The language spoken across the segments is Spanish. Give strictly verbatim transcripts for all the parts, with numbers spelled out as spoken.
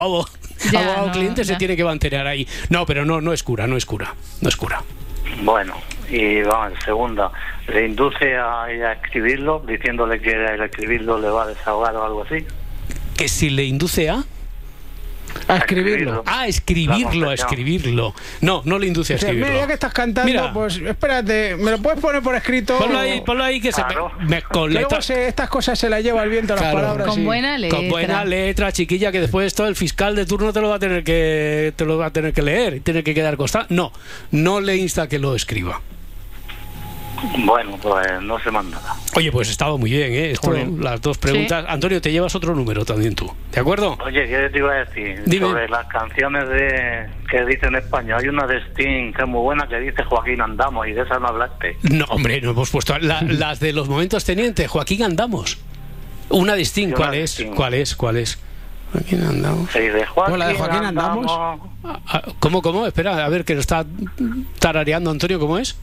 abogado, Ya, abogado no, cliente se ya. tiene que mantener ahí. No, pero no, no es cura, no es cura, no es cura. Bueno, y vamos, segunda, le induce a, a escribirlo, diciéndole que al escribirlo le va a desahogar o algo así. Que si le induce a... A escribirlo. Ah, escribirlo, a escribirlo. No, no le induce a O sea, mira, escribirlo. ya que estás cantando, Mira. pues espérate, ¿me lo puedes poner por escrito? Ponlo ahí, ponlo ahí que Claro. se me, me- con Que luego letra, se- estas cosas se las lleva el viento, las Claro. palabras. Con y- buena letra. con buena letra, chiquilla, que después esto el fiscal de turno te lo va a tener que te lo va a tener que leer y tiene que quedar constante. No, no le insta a que lo escriba. Bueno, pues no se manda nada. Oye, pues estaba muy bien, ¿eh? Esto, Joder. las dos preguntas. Antonio, te llevas otro número también tú, ¿de acuerdo? Oye, ¿qué te iba a decir? Dime. Sobre las canciones de que dice en España. Hay una de Sting que es muy buena que dice Joaquín Andamos y de esa no hablaste. No, hombre, no hemos puesto la- las de los momentos teniente. Joaquín Andamos. Una de Sting, Sí, una ¿cuál de es? Sting. ¿Cuál es? ¿Cuál es? Joaquín Andamos. Sí, de Joaquín, Pues la de Joaquín Andamos. Ah, ah, ¿Cómo, cómo? Espera, a ver, que lo está tarareando Antonio, ¿cómo es?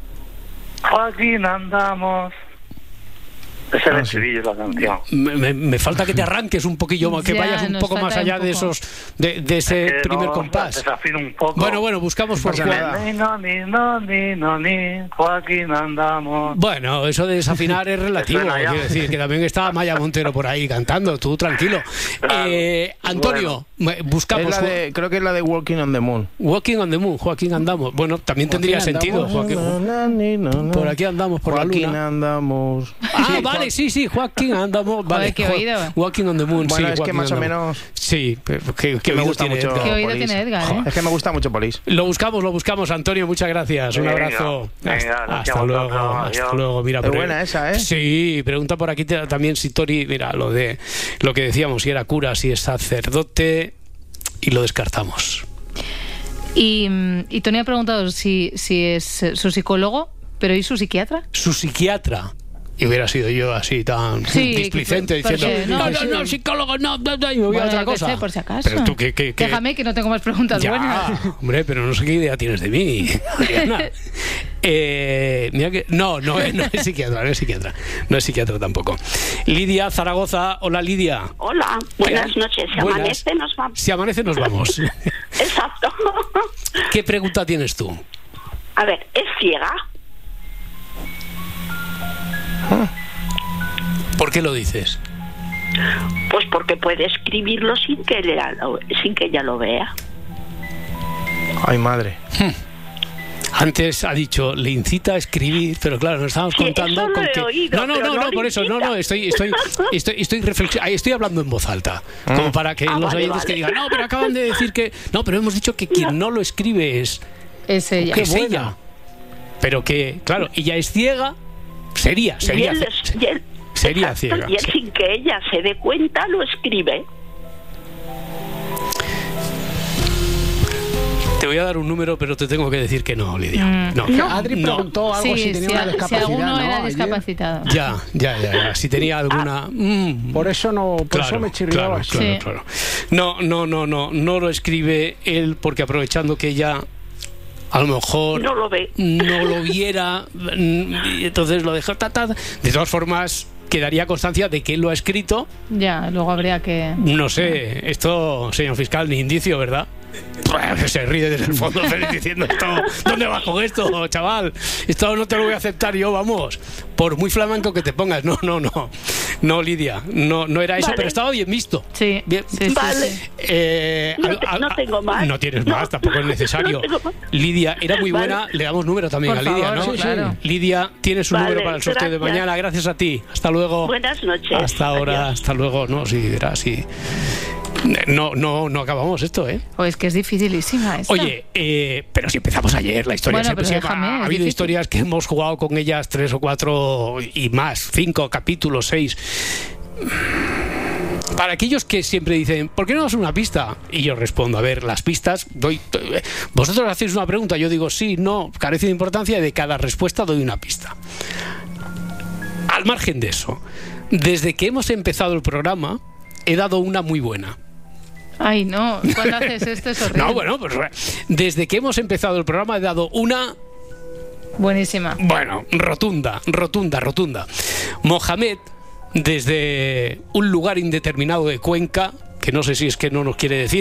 Joaquín Andamos. Es el Ah, sí. estribillo de la canción. Me, me- me falta que te arranques un poquillo más, que Ya, vayas un nos poco falta más allá un de poco. esos, de, de ese Que primer no, compás. Desafino un poco. Bueno, bueno, buscamos por pasa Juan. nada. Ni, no, ni, no, ni, no, ni, Joaquín Andamos. Bueno, eso de desafinar es relativo. suena ya? Quiero decir, que también está Maya Montero por ahí cantando, tú tranquilo. Claro. Eh, Antonio, me- buscamos Es la de, creo que es la de Walking on the Moon. Walking on the Moon, Joaquín Andamos. Bueno, también tendría Joaquín sentido. andamos, Joaquín. na, na, na, na. Por aquí andamos, por Joaquín la luna. andamos. Ah, Sí, vale, Joa- sí, sí, Joaquín Andamos. Vale, Joder, qué Jo- oído. Walking on the Moon, Bueno, sí. es que Joaquín más o Andamos. menos- Sí, pero que, que me oído gusta tiene mucho. Edgar. Qué oído Polis. tiene Edgar, ¿eh? Es que me gusta mucho Polis. Lo buscamos, lo buscamos, Antonio, muchas gracias. Un Venga, abrazo. venga, hasta gracias hasta a luego, vosotros, hasta adiós. luego. Mira, Es pero- buena esa, ¿eh? Sí, pregunta por aquí te- también si Tori, mira, lo de lo que decíamos, si era cura, si es sacerdote, y lo descartamos. Y, mm, y Tony ha preguntado si, si es eh, su psicólogo, pero ¿y su psiquiatra? Su psiquiatra. Y hubiera sido yo así tan Sí, displicente porque- diciendo, no, no, sí. no, psicólogo, no, no, no, y me voy a Bueno, otra yo qué cosa. sé, por si acaso. Pero tú, ¿qué, qué, qué? Déjame que no tengo más preguntas Ya, buenas. hombre, pero no sé qué idea tienes de mí, Adriana. Eh, mira que no, no, es- no es psiquiatra, no es psiquiatra, no es psiquiatra tampoco. Lidia Zaragoza, hola Lidia. Hola, buenas ¿Qué? noches. Si Buenas. amanece, nos vamos. Si amanece nos vamos. Exacto. ¿Qué pregunta tienes tú? A ver, ¿es ciega? ¿Por qué lo dices? Pues porque puede escribirlo sin que ella lo, sin que ella lo vea. Ay, madre. Antes ha dicho, le incita a escribir, pero claro, nos estamos Sí, contando eso lo con he que... oído, no, no, pero no, no no, le por eso, no, incita. no, estoy, estoy, estoy, estoy reflexionando, estoy hablando en voz alta, como para que Ah, los vale, oyentes que vale. digan, no, pero acaban de decir que... No, pero hemos dicho que quien no lo escribe es, Es ella. es buena. ella. Pero que, claro, ella es ciega, sería, sería, y él, es- y él- sería exacto, ciega. Y él, sin que ella se dé cuenta, lo escribe. Te voy a dar un número, pero te tengo que decir que no, Lidia. Mm. No, Que Adri no. preguntó algo Sí, si tenía si, una a- si discapacidad. alguno ¿no? era Ayer. discapacitado. Ya, ya, ya, ya. Si tenía alguna... mm, Por eso no, por Claro, eso me chirriaba. claro, claro, Sí. claro. No, no, no, no, no lo escribe él porque aprovechando que ella a lo mejor No lo ve. no lo viera, mm, y entonces lo deja. Ta, ta. De todas formas, quedaría constancia de que él lo ha escrito. Ya, luego habría que... No sé, esto, señor fiscal, ni indicio, ¿verdad? Pues se ríe desde el fondo feliz diciendo esto, ¿dónde vas con esto, chaval? Esto no te lo voy a aceptar yo, vamos. Por muy flamenco que te pongas. No, no, no. No, Lidia, no, no era eso, Vale. pero estaba bien visto. Sí, Bien. sí, sí, Vale. sí. Eh, No al- te- al- no tengo más. No tienes No. más, tampoco es necesario. No tengo más. Lidia, era muy Vale. buena. Le damos número también Por a Lidia, favor, ¿no? sí, claro. Lidia, tienes un Vale, número para el sorteo de gracias. mañana. Gracias a ti. Hasta luego. Buenas noches. Hasta ahora, Adiós. hasta luego. No, sí, era así. No, no, no acabamos esto, ¿eh? Pues que es dificilísima esta. Oye, eh, pero si empezamos ayer, la historia Bueno, siempre, pero siempre déjame, ha, es ha habido difícil. historias que hemos jugado con ellas tres o cuatro y más, cinco capítulos, seis. Para aquellos que siempre dicen, ¿por qué no das una pista? Y yo respondo, a ver, las pistas, doy, vosotros hacéis una pregunta, yo digo sí, no, carece de importancia, y de cada respuesta doy una pista. Al margen de eso, desde que hemos empezado el programa, he dado una muy buena. Ay, no, cuando haces esto es horrible. No, bueno, pues desde que hemos empezado el programa he dado una... Buenísima. Bueno, rotunda, rotunda, rotunda. Mohamed, desde un lugar indeterminado de Cuenca, que no sé si es que no nos quiere decir